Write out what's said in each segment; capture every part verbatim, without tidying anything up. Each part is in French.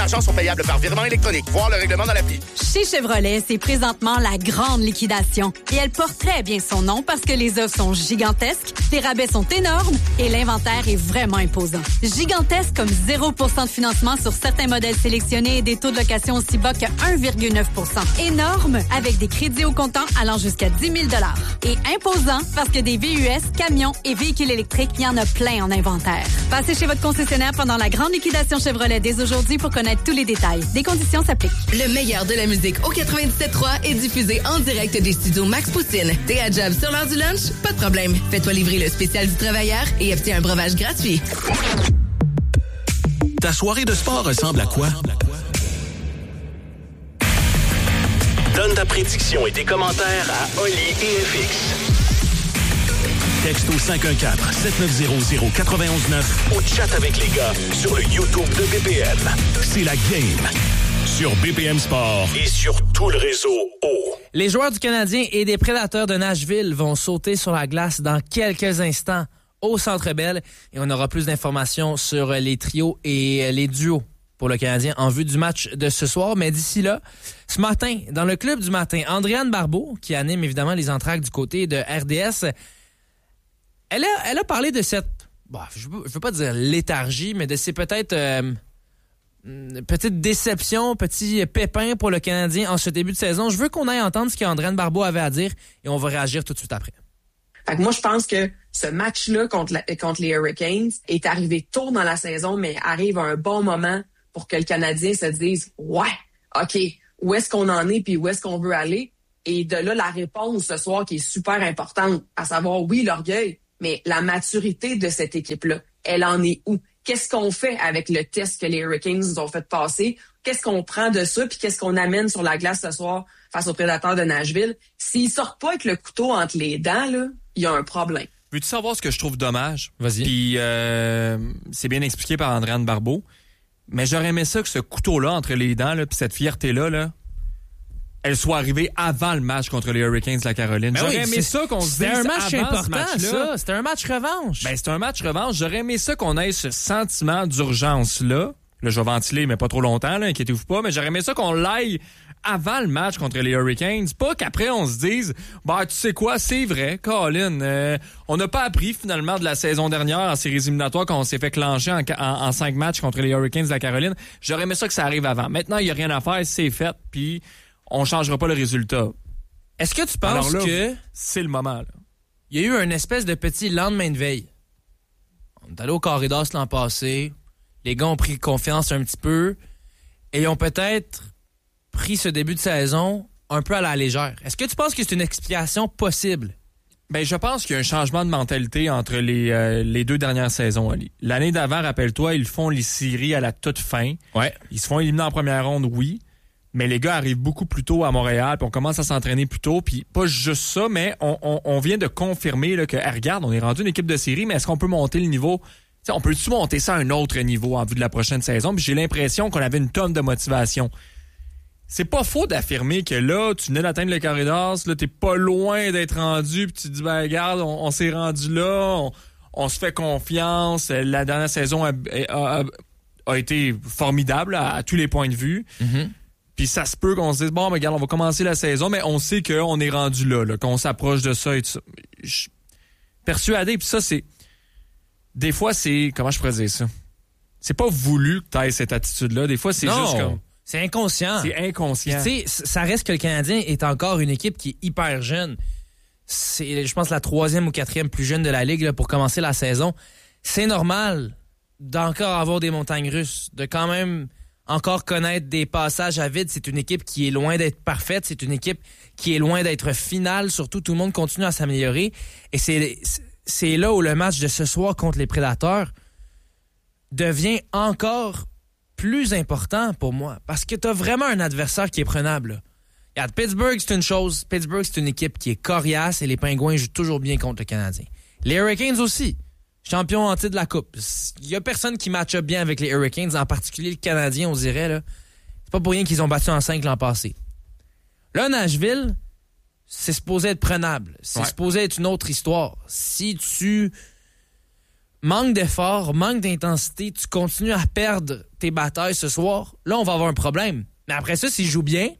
L'argent sont payables par virement électronique. Voir le règlement dans l'appli. Chez Chevrolet, c'est présentement la grande liquidation. Et elle porte très bien son nom parce que les offres sont gigantesques, les rabais sont énormes et l'inventaire est vraiment imposant. Gigantesque comme zéro pour cent de financement sur certains modèles sélectionnés et des taux de location aussi bas que un virgule neuf pour cent. Énorme avec des crédits au comptant allant jusqu'à dix mille dollars. Et imposant parce que des V U S, camions et véhicules électriques, il y en a plein en inventaire. Passez chez votre concessionnaire pendant la grande liquidation Chevrolet dès aujourd'hui pour connaître tous les détails. Des conditions s'appliquent. Le meilleur de la musique au quatre-vingt-dix-sept trois est diffusé en direct des studios Max Poutine. T'es à job sur l'heure du lunch? Pas de problème. Fais-toi livrer le spécial du travailleur et obtiens un breuvage gratuit. Ta soirée de sport ressemble à quoi? Donne ta prédiction et tes commentaires à Oli et F X. Texte au cinq un quatre, sept neuf zéro zéro, neuf un neuf ou chat avec les gars sur le YouTube de B P M. C'est la game sur B P M Sport et sur tout le réseau O. Les joueurs du Canadien et des Prédateurs de Nashville vont sauter sur la glace dans quelques instants au Centre Bell et on aura plus d'informations sur les trios et les duos pour le Canadien en vue du match de ce soir. Mais d'ici là, ce matin, dans le club du matin, Andréane Barbeau, qui anime évidemment les entractes du côté de R D S, Elle a, elle a parlé de cette, bah, je ne veux pas dire léthargie, mais de ces peut-être euh, petites déceptions, petits pépins pour le Canadien en ce début de saison. Je veux qu'on aille entendre ce qu'Andréane Barbeau avait à dire et on va réagir tout de suite après. Fait que moi, je pense que ce match-là contre, la, contre les Hurricanes est arrivé tôt dans la saison, mais arrive à un bon moment pour que le Canadien se dise « Ouais, OK, où est-ce qu'on en est puis où est-ce qu'on veut aller? » Et de là, la réponse ce soir qui est super importante, à savoir, oui, l'orgueil, mais la maturité de cette équipe-là, elle en est où? Qu'est-ce qu'on fait avec le test que les Hurricanes nous ont fait passer? Qu'est-ce qu'on prend de ça? Puis qu'est-ce qu'on amène sur la glace ce soir face aux Prédateurs de Nashville? S'ils sortent pas avec le couteau entre les dents, là, il y a un problème. Veux-tu savoir ce que je trouve dommage? Vas-y. Puis euh, c'est bien expliqué par Andréane Barbeau. Mais j'aurais aimé ça que ce couteau-là entre les dents, là, puis cette fierté-là, là, elle soit arrivée avant le match contre les Hurricanes de la Caroline. Ben J'aurais oui, aimé ça qu'on se dise C'était un match avant important, ce match-là. ça. C'était un match revanche. Ben, c'est un match revanche. J'aurais aimé ça qu'on ait ce sentiment d'urgence-là. Là, je vais ventiler, mais pas trop longtemps, là, inquiétez-vous pas. Mais j'aurais aimé ça qu'on l'aille avant le match contre les Hurricanes. Pas qu'après, on se dise, bah, tu sais quoi, c'est vrai, Colin, euh, on n'a pas appris finalement de la saison dernière en séries éliminatoires quand on s'est fait clencher en, en, en cinq matchs contre les Hurricanes de la Caroline. J'aurais aimé ça que ça arrive avant. Maintenant, il n'y a rien à faire, c'est fait, puis on changera pas le résultat. Est-ce que tu penses Alors là, que c'est le moment, là? Il y a eu un espèce de petit lendemain de veille. On est allé au corridor l'an passé. Les gars ont pris confiance un petit peu et ils ont peut-être pris ce début de saison un peu à la légère. Est-ce que tu penses que c'est une explication possible? Ben, je pense qu'il y a un changement de mentalité entre les, euh, les deux dernières saisons, Ali. L'année d'avant, rappelle-toi, ils font les séries à la toute fin. Ouais. Ils se font éliminer en première ronde, oui. Mais les gars arrivent beaucoup plus tôt à Montréal, puis on commence à s'entraîner plus tôt, puis pas juste ça, mais on, on, on vient de confirmer là, que, hey, regarde, on est rendu une équipe de série, mais est-ce qu'on peut monter le niveau? T'sais, on peut-tu monter ça à un autre niveau en vue de la prochaine saison? Puis j'ai l'impression qu'on avait une tonne de motivation. C'est pas faux d'affirmer que là, tu venais d'atteindre le corridor, là, t'es pas loin d'être rendu, puis tu te dis, ben regarde, on, on s'est rendu là, on, on se fait confiance, la dernière saison a, a, a, a été formidable à, à tous les points de vue. Mm-hmm. Puis ça se peut qu'on se dise, bon, mais regarde, on va commencer la saison, mais on sait qu'on est rendu là, là, qu'on s'approche de ça et tout ça. Je suis persuadé, puis ça, c'est... Des fois, c'est... Comment je pourrais dire ça? C'est pas voulu que tu aies cette attitude-là. Des fois, c'est non, juste comme... c'est inconscient. C'est inconscient. Tu sais, ça reste que le Canadien est encore une équipe qui est hyper jeune. C'est, je pense, la troisième ou quatrième plus jeune de la Ligue là, pour commencer la saison. C'est normal d'encore avoir des montagnes russes, de quand même encore connaître des passages à vide. C'est une équipe qui est loin d'être parfaite. C'est une équipe qui est loin d'être finale. Surtout, tout le monde continue à s'améliorer. Et c'est... c'est là où le match de ce soir contre les Prédateurs devient encore plus important pour moi. Parce que tu as vraiment un adversaire qui est prenable. Là. Regarde, Pittsburgh, c'est une chose. Pittsburgh, c'est une équipe qui est coriace et les Pingouins jouent toujours bien contre le Canadien. Les Hurricanes aussi. Champions en titre de la Coupe. Il n'y a personne qui match up bien avec les Hurricanes, en particulier le Canadien, on dirait. Là. C'est pas pour rien qu'ils ont battu en cinq l'an passé. Là, Nashville... c'est supposé être prenable. C'est ouais. supposé être une autre histoire. Si tu manque d'effort, manque d'intensité, tu continues à perdre tes batailles ce soir, là, on va avoir un problème. Mais après ça, s'ils jouent bien,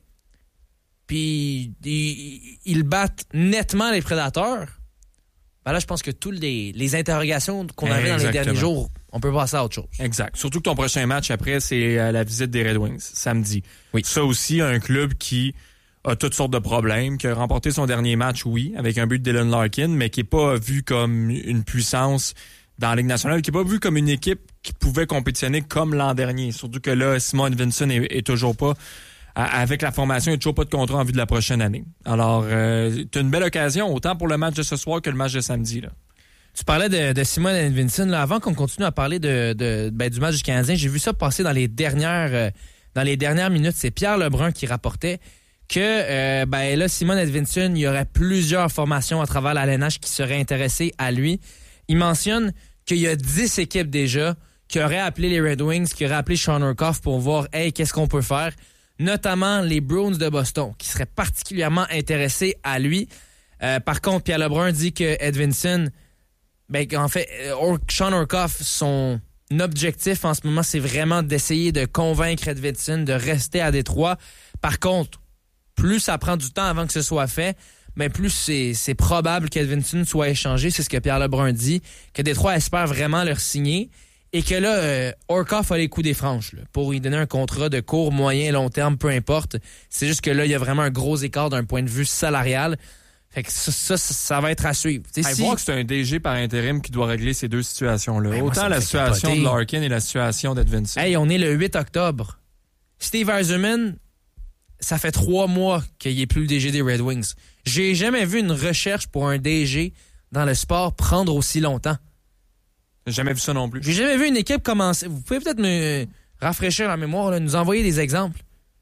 puis ils, ils battent nettement les Prédateurs, ben là, je pense que toutes les, les interrogations qu'on avait dans les derniers jours, on peut passer à autre chose. Exact. Surtout que ton prochain match après, c'est la visite des Red Wings, samedi. Oui. Ça aussi, un club qui a toutes sortes de problèmes, qui a remporté son dernier match, oui, avec un but de Dylan Larkin, mais qui n'est pas vu comme une puissance dans la Ligue nationale, qui n'est pas vu comme une équipe qui pouvait compétitionner comme l'an dernier. Surtout que là, Simon Edvinsson est, est toujours pas... Avec la formation, il n'y a toujours pas de contrat en vue de la prochaine année. Alors, euh, tu as une belle occasion, autant pour le match de ce soir que le match de samedi. Là. Tu parlais de, de Simon Edvinsson. Là, avant qu'on continue à parler de, de, ben, du match du Canadien, j'ai vu ça passer dans les dernières, euh, dans les dernières minutes. C'est Pierre Lebrun qui rapportait que euh, ben, là, Simon Edvinsson, il y aurait plusieurs formations à travers la L N H qui seraient intéressées à lui. Il mentionne qu'il y a dix équipes déjà qui auraient appelé les Red Wings, qui auraient appelé Sean Urquhart pour voir « Hey, qu'est-ce qu'on peut faire? » Notamment les Bruins de Boston, qui seraient particulièrement intéressés à lui. Euh, par contre, Pierre Lebrun dit que Edvinsson, ben, en fait, Sean Urquhart, son objectif en ce moment, c'est vraiment d'essayer de convaincre Edvinsson de rester à Détroit. Par contre, plus ça prend du temps avant que ce soit fait, mais plus c'est, c'est probable qu'Edvinsson soit échangé. C'est ce que Pierre Lebrun dit, que Détroit espère vraiment le signer. Et que là, euh, Urquhart a les coups des franches là, pour lui donner un contrat de court, moyen, long terme, peu importe. C'est juste que là, il y a vraiment un gros écart d'un point de vue salarial. Fait que ça, ça, ça va être à suivre. Hey, si... voir que c'est un D G par intérim qui doit régler ces deux situations-là. Ben, Autant moi, la situation capoter. de Larkin et la situation d'Edvinsson. Hey, on est le huit octobre. Steve Yzerman, ça fait trois mois qu'il n'est plus le D G des Red Wings. J'ai jamais vu une recherche pour un D G dans le sport prendre aussi longtemps. J'ai jamais vu ça non plus. J'ai jamais vu une équipe commencer. Vous pouvez peut-être me rafraîchir la mémoire, là, nous envoyer des exemples.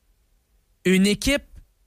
Une équipe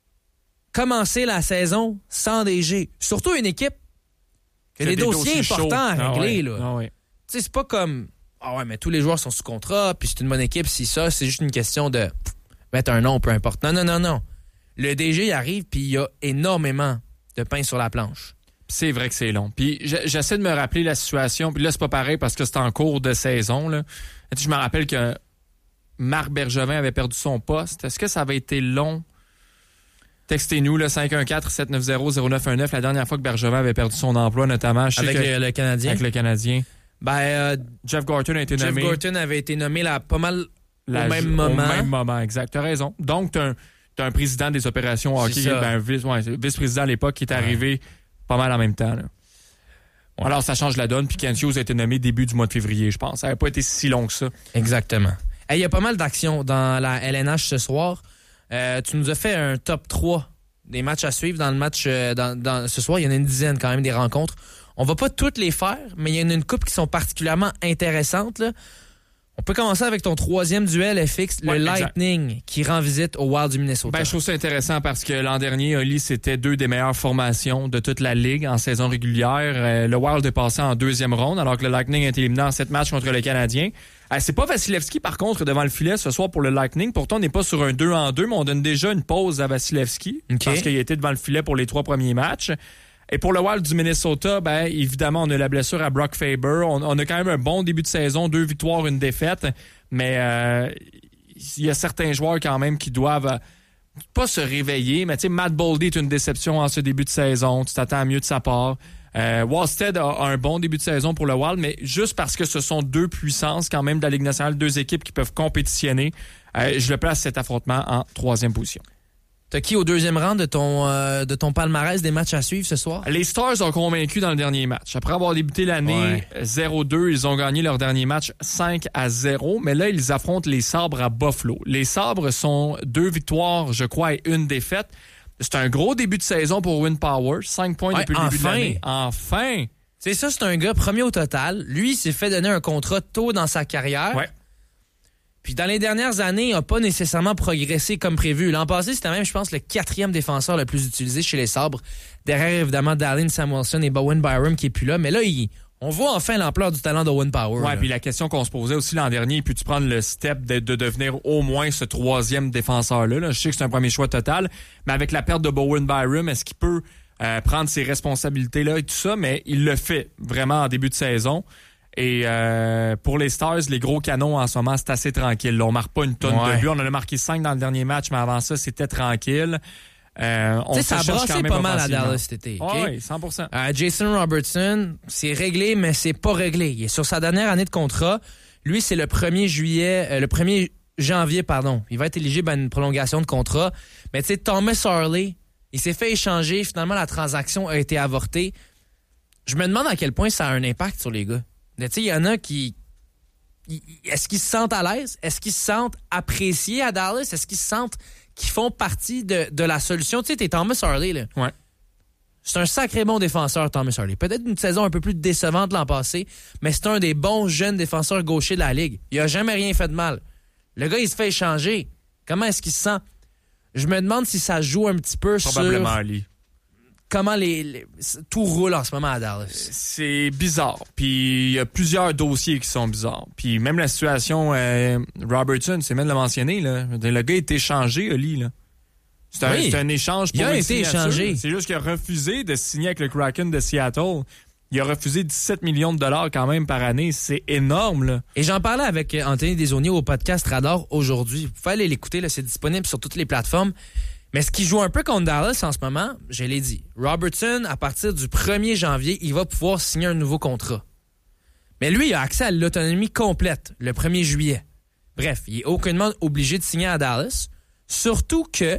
commencer la saison sans D G. Surtout une équipe qui a des, des dossiers, dossiers importants chauds. à régler. Ah ouais. Là. Ah ouais. Tu sais, c'est pas comme ah ouais, mais tous les joueurs sont sous contrat, puis c'est une bonne équipe, si ça, c'est juste une question de pff, mettre un nom, peu importe. Non, non, non, non. Le D G il arrive, puis il y a énormément de pain sur la planche. C'est vrai que c'est long. Puis j'essaie de me rappeler la situation. Puis là, c'est pas pareil parce que c'est en cours de saison. Là. Je me rappelle que Marc Bergevin avait perdu son poste. Est-ce que ça avait été long? Textez-nous, le cinq un quatre, sept neuf zéro, zéro neuf un neuf, la dernière fois que Bergevin avait perdu son emploi, notamment. Je sais avec que, le, le Canadien. Avec le Canadien. Ben, euh, Jeff Gorton a été Jeff nommé. Jeff Gorton avait été nommé là, pas mal la, au même moment. Au même moment, exact. Tu as raison. Donc, tu as un, t'as un président des opérations hockey, ben, vice, ouais, vice-président à l'époque qui est arrivé ouais. pas mal en même temps. Là. Ouais. Alors, ça change la donne. Puis Kent Hughes a été nommé début du mois de février, je pense. Ça n'avait pas été si long que ça. Exactement. Il hey, y a pas mal d'actions dans la L N H ce soir. Euh, tu nous as fait un top trois des matchs à suivre dans le match euh, dans, dans, ce soir. Il y en a une dizaine quand même des rencontres. On va pas toutes les faire, mais il y en a une couple qui sont particulièrement intéressantes. Là. On peut commencer avec ton troisième duel F X, ouais, le Lightning, exact. Qui rend visite au Wild du Minnesota. Ben, je trouve ça intéressant parce que l'an dernier, Oli, c'était deux des meilleures formations de toute la Ligue en saison régulière. Euh, le Wild est passé en deuxième ronde, alors que le Lightning a été éliminé en sept matchs contre le Canadien. Euh, c'est pas Vasilevski, par contre, devant le filet ce soir pour le Lightning. Pourtant, on n'est pas sur un deux en deux, mais on donne déjà une pause à Vasilevski okay. parce qu'il a été devant le filet pour les trois premiers matchs. Et pour le Wild du Minnesota, ben évidemment, on a la blessure à Brock Faber. On, on a quand même un bon début de saison, deux victoires, une défaite. Mais euh, il y a certains joueurs quand même qui doivent euh, pas se réveiller. Mais tu sais, Matt Boldy est une déception en ce début de saison. Tu t'attends à mieux de sa part. Euh, Wallstead a, a un bon début de saison pour le Wild, mais juste parce que ce sont deux puissances quand même de la Ligue nationale, deux équipes qui peuvent compétitionner, euh, je le place cet affrontement en troisième position. T'as qui au deuxième rang de ton, euh, de ton palmarès des matchs à suivre ce soir? Les Stars ont convaincu dans le dernier match. Après avoir débuté l'année ouais. zéro deux, ils ont gagné leur dernier match cinq à zéro. Mais là, ils affrontent les Sabres à Buffalo. Les Sabres sont deux victoires, je crois, et une défaite. C'est un gros début de saison pour Win Power. cinq points ouais, depuis le début de l'année. Enfin! C'est ça, c'est un gars premier au total. Lui, il s'est fait donner un contrat tôt dans sa carrière. Ouais. Puis dans les dernières années, il n'a pas nécessairement progressé comme prévu. L'an passé, c'était même, je pense, le quatrième défenseur le plus utilisé chez les Sabres. Derrière, évidemment, Dallin Samuelson et Bowen Byram qui est plus là. Mais là, il, on voit enfin l'ampleur du talent d'Owen Power. Ouais, puis la question qu'on se posait aussi l'an dernier, puis tu prends le step de, de devenir au moins ce troisième défenseur-là. Là. Je sais que c'est un premier choix total, mais avec la perte de Bowen Byram, est-ce qu'il peut euh, prendre ses responsabilités-là et tout ça? Mais il le fait vraiment en début de saison. Et euh, pour les Stars, les gros canons en ce moment, c'est assez tranquille. Là, on marque pas une tonne ouais. de buts. On en a marqué cinq dans le dernier match, mais avant ça, c'était tranquille. Euh, on tu sais, ça a brassé pas mal à Dallas cet été. Okay? Oui, cent pour cent. Euh, Jason Robertson, c'est réglé, mais c'est pas réglé. Il est sur sa dernière année de contrat. Lui, c'est le premier juillet, euh, le premier janvier, pardon. Il va être éligible à une prolongation de contrat. Mais tu sais, Thomas Harley, il s'est fait échanger. Finalement, la transaction a été avortée. Je me demande à quel point ça a un impact sur les gars. Tu sais, il y en a qui... Est-ce qu'ils se sentent à l'aise? Est-ce qu'ils se sentent appréciés à Dallas? Est-ce qu'ils se sentent qu'ils font partie de, de la solution? Tu sais, t'es Thomas Harley, là. Ouais. C'est un sacré bon défenseur, Thomas Harley. Peut-être une saison un peu plus décevante l'an passé, mais c'est un des bons jeunes défenseurs gauchers de la Ligue. Il a jamais rien fait de mal. Le gars, il se fait échanger. Comment est-ce qu'il se sent? Je me demande si ça joue un petit peu Probablement sur... Ali. Comment les, les, tout roule en ce moment à Dallas. C'est bizarre. Puis il y a plusieurs dossiers qui sont bizarres. Puis même la situation euh, Robertson, c'est même de le mentionner, là. Le gars est échangé, Oli, là. C'est un, oui. c'est un échange pour il a une été échangé. C'est juste qu'il a refusé de signer avec le Kraken de Seattle. Il a refusé dix-sept millions de dollars quand même par année. C'est énorme, là. Et j'en parlais avec Anthony Desaulniers au podcast Radar aujourd'hui. Vous pouvez aller l'écouter, là, c'est disponible sur toutes les plateformes. Mais ce qui joue un peu contre Dallas en ce moment, je l'ai dit, Robertson, à partir du premier janvier, il va pouvoir signer un nouveau contrat. Mais lui, il a accès à l'autonomie complète le premier juillet. Bref, il est aucunement obligé de signer à Dallas. Surtout que,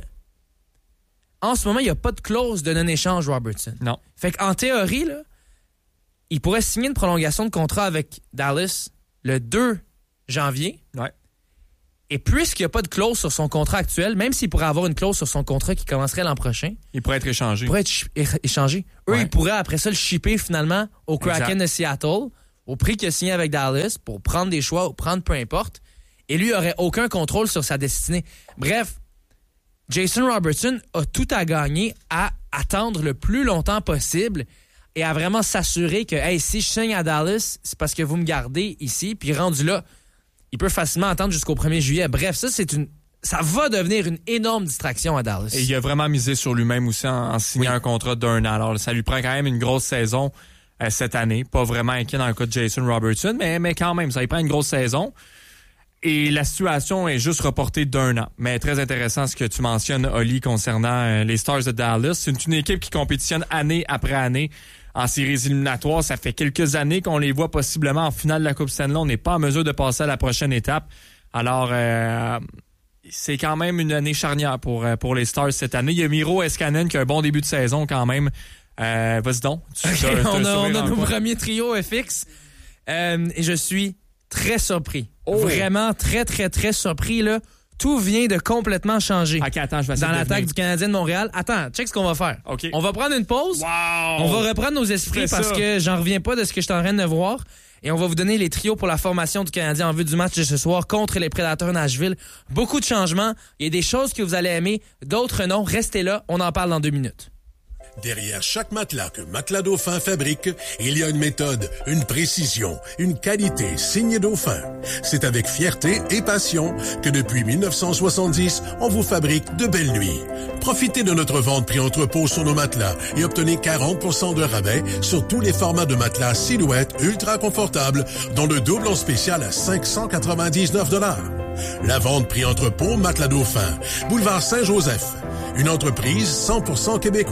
en ce moment, il n'y a pas de clause de non-échange, Robertson. Non. Fait qu'en théorie, là, il pourrait signer une prolongation de contrat avec Dallas le deux janvier. Ouais. Et puisqu'il n'y a pas de clause sur son contrat actuel, même s'il pourrait avoir une clause sur son contrat qui commencerait l'an prochain, il pourrait être échangé. Il pourrait être ch- échangé. Eux, ouais. ils pourraient après ça le shipper finalement au Kraken exact. De Seattle, au prix qu'il a signé avec Dallas, pour prendre des choix ou prendre peu importe. Et lui, il n'aurait aucun contrôle sur sa destinée. Bref, Jason Robertson a tout à gagner à attendre le plus longtemps possible et à vraiment s'assurer que, hey, si je signe à Dallas, c'est parce que vous me gardez ici, puis rendu là, il peut facilement attendre jusqu'au premier juillet. Bref, ça, c'est une, ça va devenir une énorme distraction à Dallas. Et il a vraiment misé sur lui-même aussi en, en signant oui. un contrat d'un an. Alors, ça lui prend quand même une grosse saison euh, cette année. Pas vraiment inquiet dans le cas de Jason Robertson, mais, mais quand même, ça lui prend une grosse saison. Et la situation est juste reportée d'un an. Mais très intéressant ce que tu mentionnes, Oli, concernant euh, les Stars de Dallas. C'est une équipe qui compétitionne année après année en séries éliminatoires. Ça fait quelques années qu'on les voit possiblement en finale de la Coupe Stanley. On n'est pas en mesure de passer à la prochaine étape. Alors, euh, c'est quand même une année charnière pour, pour les Stars cette année. Il y a Miro Heiskanen qui a un bon début de saison quand même. Euh, vas-y donc. Tu, okay, t'as, t'as on a, on a nos quoi? premiers trios F X. Euh, et je suis très surpris. Oh. Vraiment très, très, très surpris, là. Tout vient de complètement changer. Okay, attends, je vais dans l'attaque du Canadien de Montréal. Attends, check ce qu'on va faire. Okay. On va prendre une pause. Wow. On va reprendre nos esprits parce ça. que j'en reviens pas de ce que je suis en train de voir. Et on va vous donner les trios pour la formation du Canadien en vue du match de ce soir contre les Prédateurs Nashville. Beaucoup de changements. Il y a des choses que vous allez aimer, d'autres non. Restez là, on en parle dans deux minutes. Derrière chaque matelas que Matelas Dauphin fabrique, il y a une méthode, une précision, une qualité signe Dauphin. C'est avec fierté et passion que depuis dix-neuf cent soixante-dix, on vous fabrique de belles nuits. Profitez de notre vente prix entrepôt sur nos matelas et obtenez quarante pour cent de rabais sur tous les formats de matelas silhouette ultra confortables, dont le double en spécial à cinq cent quatre-vingt-dix-neuf dollars. La vente prix entrepôt Matelas Dauphin, boulevard Saint-Joseph. Une entreprise cent pour cent québécoise.